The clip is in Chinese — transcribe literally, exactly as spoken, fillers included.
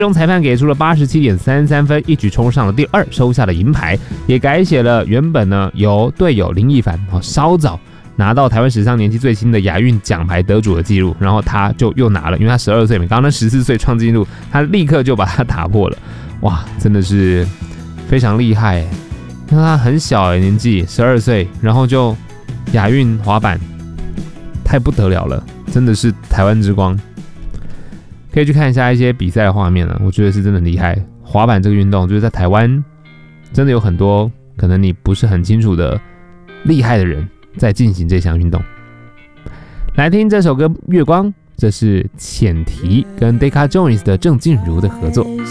最终裁判给出了 八十七点三三 分，一举冲上了第二，收下了银牌，也改写了原本呢由队友林奕凡稍早拿到台湾史上年纪最轻的亚运奖牌得主的记录，然后他就又拿了，因为他十二岁，刚刚那十四岁创纪录，他立刻就把他打破了。哇，真的是非常厉害，那他很小年纪十二岁，然后就亚运滑板，太不得了了，真的是台湾之光。可以去看一下一些比赛的画面了，我觉得是真的很厉害。滑板这个运动，就是在台湾真的有很多可能你不是很清楚的厉害的人在进行这项运动。来听这首歌《月光》，这是浅提跟 Deca Joins 的郑静茹的合作。